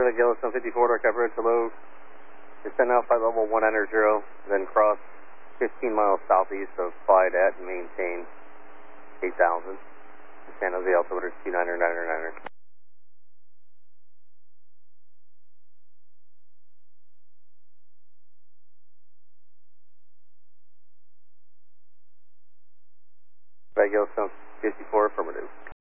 Northern Yellowstone 54, direct approach, hello. Descend now, flight level 190, then cross 15 miles southeast of Clyde at and maintain 8,000. San Jose altimeter 299er. Yellowstone 54, affirmative.